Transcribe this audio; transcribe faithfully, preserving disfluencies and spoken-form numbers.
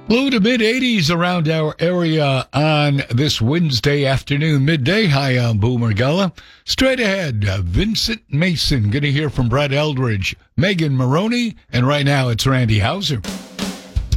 Low to mid eighties around our area on this Wednesday afternoon, midday. Hi, I'm Boomer Gullah. Straight ahead, uh, Vincent Mason. Going to hear from Brett Eldridge, Megan Maroney, and right now it's Randy Hauser.